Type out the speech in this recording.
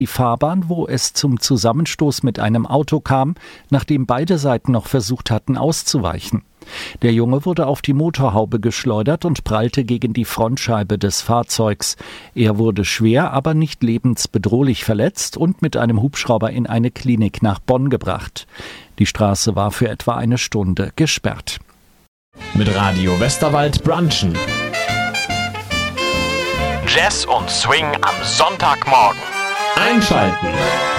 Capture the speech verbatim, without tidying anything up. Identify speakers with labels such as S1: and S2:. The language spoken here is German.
S1: die Fahrbahn, wo es zum Zusammenstoß mit einem Auto kam, nachdem beide Seiten noch versucht hatten auszuweichen. Der Junge wurde auf die Motorhaube geschleudert und prallte gegen die Frontscheibe des Fahrzeugs. Er wurde schwer, aber nicht lebensbedrohlich verletzt und mit einem Hubschrauber in eine Klinik nach Bonn gebracht. Die Straße war für etwa eine Stunde gesperrt.
S2: Mit Radio Westerwald brunchen.
S3: Jazz und Swing am Sonntagmorgen.
S2: Einschalten.